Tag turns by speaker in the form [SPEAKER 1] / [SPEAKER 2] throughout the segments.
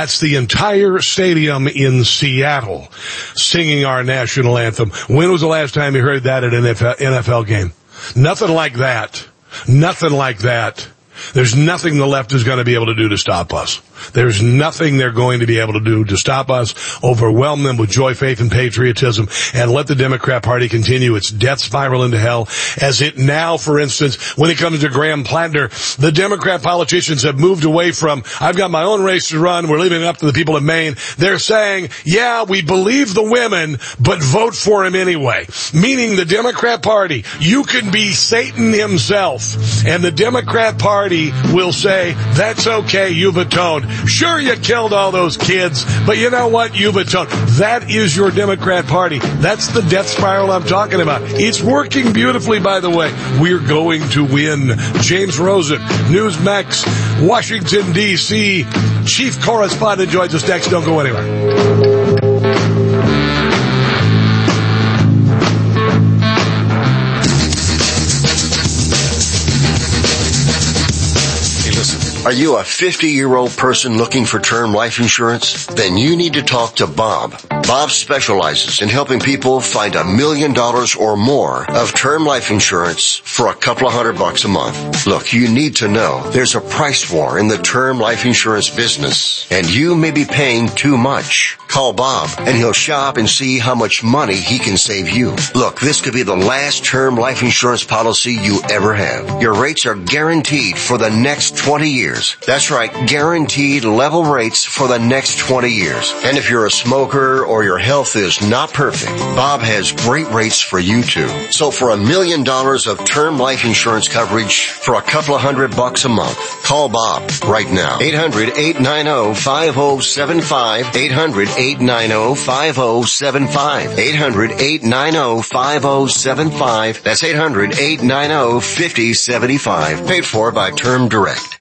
[SPEAKER 1] That's the entire stadium in Seattle singing our national anthem. When was the last time you heard that at an NFL game? Nothing like that. Nothing like that. There's nothing the left is going to be able to do to stop us. There's nothing they're going to be able to do to stop us. Overwhelm them with joy, faith, and patriotism, and let the Democrat Party continue its death spiral into hell. As it now, for instance, when it comes to Graham Plattner, the Democrat politicians have moved away from, I've got my own race to run, we're leaving it up to the people of Maine. They're saying, yeah, we believe the women, but vote for him anyway. Meaning the Democrat Party, you can be Satan himself, and the Democrat Party will say, that's okay, you've atoned. Sure, you killed all those kids, but you know what? You've atoned. That is your Democrat Party. That's the death spiral I'm talking about. It's working beautifully, by the way. We're going to win. James Rosen, Newsmax, Washington, D.C. Chief Correspondent joins us next. Don't go anywhere.
[SPEAKER 2] Are you a 50-year-old person looking for term life insurance? Then you need to talk to Bob. Bob specializes in helping people find $1 million or more of term life insurance for a couple of $100 a month. Look, you need to know there's a price war in the term life insurance business, and you may be paying too much. Call Bob, and he'll shop and see how much money he can save you. Look, this could be the last term life insurance policy you ever have. Your rates are guaranteed for the next 20 years. That's right, guaranteed level rates for the next 20 years. And if you're a smoker or your health is not perfect, Bob has great rates for you too. So for $1 million of term life insurance coverage for a couple of $100 a month, call Bob right now. 800-890-5075. 800-890-5075. 800-890-5075. That's 800-890-5075. Paid for by Term Direct.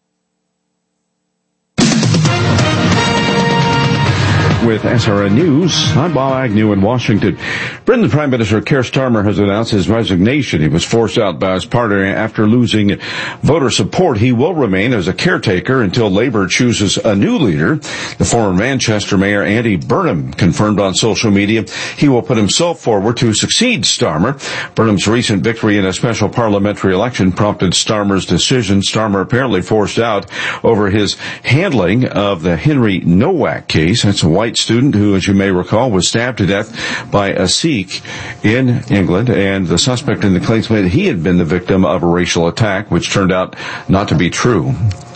[SPEAKER 3] With SRN News, I'm Bob Agnew in Washington. Britain Prime Minister Keir Starmer has announced his resignation. He was forced out by his party after losing voter support. He will remain as a caretaker until Labour chooses a new leader. The former Manchester Mayor Andy Burnham confirmed on social media he will put himself forward to succeed Starmer. Burnham's recent victory in a special parliamentary election prompted Starmer's decision. Starmer apparently forced out over his handling of the Henry Nowak case. That's a white student who, as you may recall, was stabbed to death by a Sikh in England, and the suspect in the claims made that he had been the victim of a racial attack, which turned out not to be true.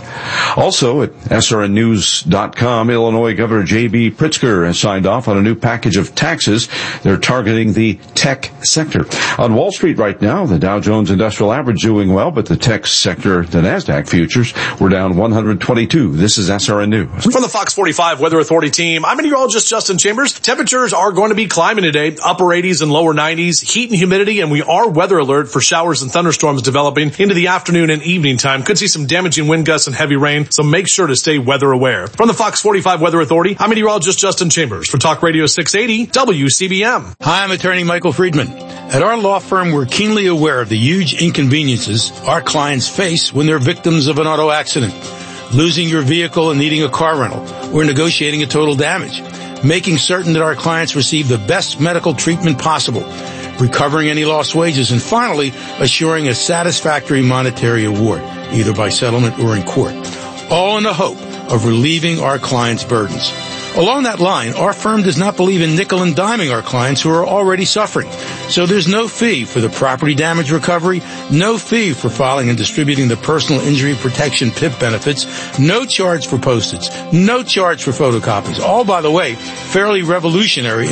[SPEAKER 3] Also, at srnnews.com, Illinois Governor J.B. Pritzker has signed off on a new package of taxes. They're targeting the tech sector. On Wall Street right now, the Dow Jones Industrial Average doing well, but the tech sector, the NASDAQ futures, were down 122. This is SRN News.
[SPEAKER 4] From the Fox 45 Weather Authority team, I'm meteorologist Justin Chambers. Temperatures are going to be climbing today, upper 80s and lower 90s, heat and humidity, and we are weather alert for showers and thunderstorms developing into the afternoon and evening time. Could see some damaging wind gusts and heavy rain, so make sure to stay weather aware. From the Fox 45 Weather Authority, I'm meteorologist Justin Chambers for Talk Radio 680 WCBM.
[SPEAKER 5] Hi, I'm attorney Michael Friedman. At our law firm, we're keenly aware of the huge inconveniences our clients face when they're victims of an auto accident, losing your vehicle and needing a car rental, or negotiating a total damage, making certain that our clients receive the best medical treatment possible, recovering any lost wages, and finally, assuring a satisfactory monetary award, either by settlement or in court, all in the hope of relieving our clients' burdens. Along that line, our firm does not believe in nickel and diming our clients who are already suffering. So there's no fee for the property damage recovery, no fee for filing and distributing the personal injury protection PIP benefits, no charge for postage, no charge for photocopies. All, by the way, fairly revolutionary